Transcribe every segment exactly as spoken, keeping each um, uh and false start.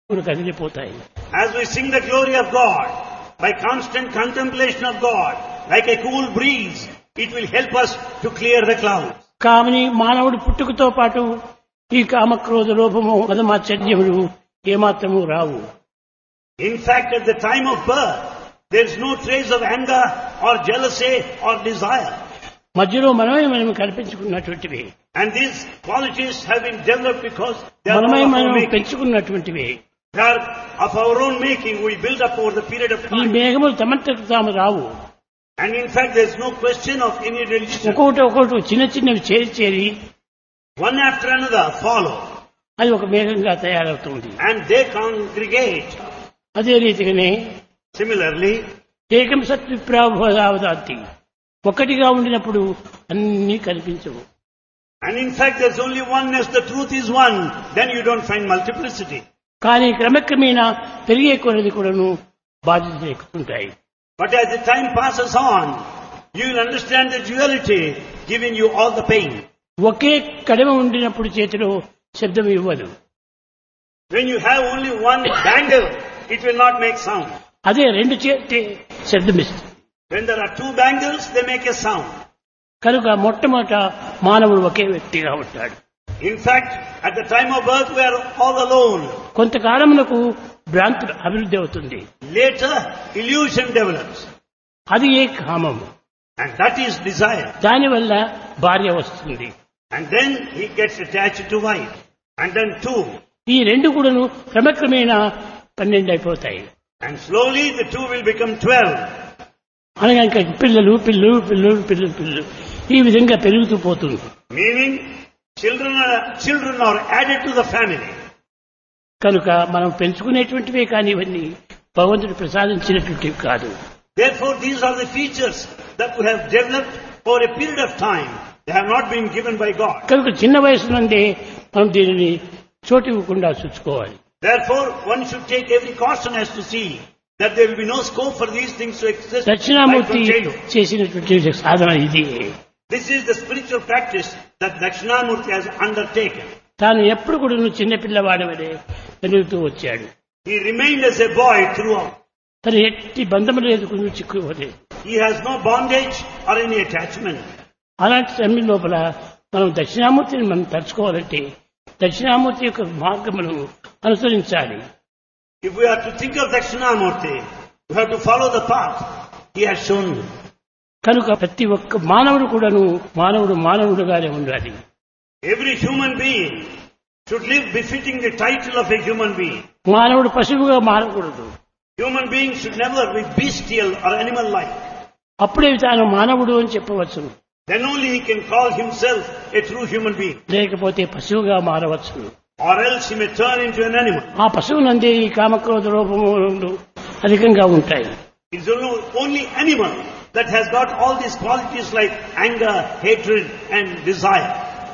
కదిలిపోతాయి. As we sing the glory of God, by constant contemplation of God, like a cool breeze, it will help us to clear the clouds. కామని మానవుడు పుట్టుకతో పాటు ఈ కామక్రోధ లోభము మదమాశ్చర్యములు ఏమాత్రము రావు. In fact, at the time of birth, there is no trace of anger or jealousy or desire. మధ్యలో మనమే మనం కల్పించుకున్నటువంటివి. And these qualities have been developed because they are మనమే all of మనం our making. పెంచుకున్నటువంటివి. They are of our own making. We build up over the period of ఈ time. మేఘములు తమంతకు తాము రావు. And in fact, there is no question of any religion. ఒక్కొక్కటి ఒక్కొక్కటి చిన్న చిన్నవి చేరి చేరి One after another follow. అది ఒక మేఘంగా తయారవుతుంది. And they congregate. అదే రీతిగానే Similarly, ఏకం సత్విప్రావదావదాంతి ఒక్కటిగా ఉండినప్పుడు అన్నీ కనిపించవు. and in fact there's only oneness, the truth is one, then you don't find multiplicity. కానీ క్రమక్రమేణా పెరిగే కొలది కూడాను బాధ్యతలు ఎక్కుతుంటాయి. But as the time passes on, you will understand the duality giving you all the pain. ఒకే కడమ ఉండినప్పుడు చేతిలో శబ్దం ఇవ్వదు. When you have only one bangle, it will not make sound. అదే రెండు చేతి శబ్దమిస్తుంది. When there are two bangles, they make a sound. కనుక మొట్టమొదట మానవుడు ఒకే వ్యక్తిగా ఉంటాడు. In fact, at the time of birth, we are all alone. కొంతకాలమునకు భ్రాంతి అభివృద్ధి అవుతుంది. Later, illusion develops. అది ఏ కామము. And that is desire. దానివల్ల భార్య వస్తుంది. And then he gets attached to wife. And then two. ఈ రెండు కూడాను క్రమక్రమేణా పన్నెండు అయిపోతాయి. And slowly the two will become twelve. అనగా ఇంకా పిల్లలు పిల్లలు పిల్లలు పిల్లలు పిల్లలు ఈ విధంగా పెరుగుతూ పోతుంది. Meaning, children are, children are added to the family. కనుక మనం పెంచుకునేటువంటివే కానీ ఇవన్నీ భగవంతుడు ప్రసాదించినటువంటివి కాదు. Therefore, these are the features that we have developed over a period of time. They have not been given by God. కనుక చిన్న వయసు నుండే మనం దీనిని చోటు ఇవ్వకుండా చూసుకోవాలి. Therefore, one should take every caution as to see that there will be no scope for these things to exist. Right Dakshinamurthy from childhood. చేసినటువంటి సాధన ఇది. This is the spiritual practice that Dakshinamurti has undertaken. తాను ఎప్పుడు కూడా చిన్న పిల్లవాడవనే పెరుగుతూ వచ్చాడు. He remained as a boy throughout. తను ఎట్టి బంధము లేదు, కొంచెం చిక్కుకోలేదు. He has no bondage or any attachment. అలాంటి సమయం లోపల మనం దక్షిణామూర్తిని మనం తలుచుకోవాలంటే దక్షిణామూర్తి యొక్క మార్గమును అనుసరించాలి. If we are to think of Dakshinamurti, we have to follow the path he has shown. కనుక ప్రతి ఒక్క మానవుడు కూడాను మానవుడు మానవుడుగానే ఉండాలి. Every human being should live befitting the title of a human being. మానవుడు పశువుగా మారకూడదు. Human beings should never be bestial or animal-like. అప్పుడే తాను మానవుడు అని చెప్పవచ్చు. Then only he can call himself a true human being. లేకపోతే పశువుగా మారవచ్చు. Or else he may turn into an animal. ఆ పశువునందే ఈ కామక్రోధ రూపములు అధికంగా ఉంటాయి. It's only, only animal that has got all these qualities like anger, hatred and desire.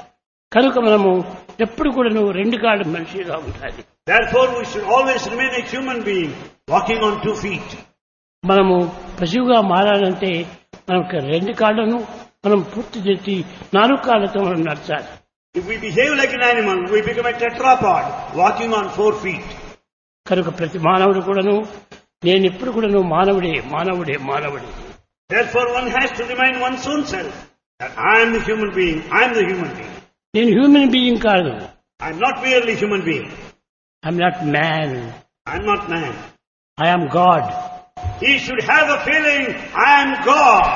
కనుక మనము ఎప్పుడు కూడా నువ్వు రెండు కాళ్ళ మనిషిగా ఉండాలి. Therefore we should always remain a human being walking on two feet. మనము పశువుగా మారాలంటే మనకు రెండు కాళ్ళను మనం పూర్తి చేసి నాలుగు కాళ్ళతో మనం నడచాలి. If we behave like an animal, we become a tetrapod walking on four feet. కనుక ప్రతి మానవుడు కూడాను నేను ఎప్పుడు కూడాను మానవుడే మానవుడే మానవుడే. Therefore one has to remind one's own self that I am the human being, I am the human being. నేను హ్యూమన్ బీయింగ్ కాదు. I am not merely human being. I'm not man. I am not man. I am God. He should have a feeling, I am God.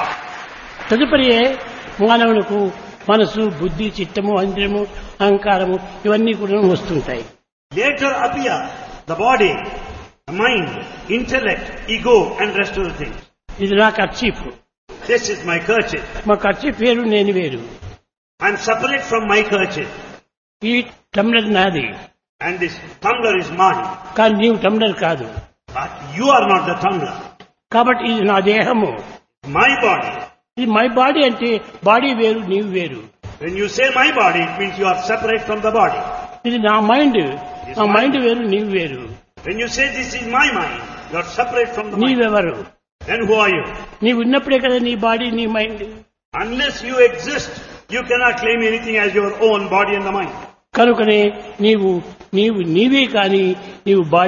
తదుపరి మానవులకు మనసు బుద్ధి చిత్తము ఇంద్రియము అహంకారము ఇవన్నీ కూడా వస్తుంటాయి. Later appear the body, the mind, intellect, ego and rest of the things. ఇది నా kerchief. This is my kerchief. మా కర్చీఫ్ వేరు, నేను వేరు. I am separate from my kerchief. ఈ టమ్లర్ నాది. And this tumbler is mine. కానీ నీవు టమ్లర్ కాదు. But you are not the tumbler. కాబట్టి ఇది నా దేహము. My body. ఇది మై బాడీ అంటే బాడీ వేరు, నీవు వేరు. When you say my body, it means you are separate from the body. ఇది నా మైండ్. నా మైండ్ వేరు, నీవు వేరు. When you say this is my mind, you are separate from the mind. నీవెవరు? Then who are you? నీవు ఉన్నప్పుడే కదా నీ బాడీ నీ mind. Unless you exist, you cannot claim anything as your own body and the mind. కనుకనే నీవు నీవు నీవే కానీ నీవు బాడీ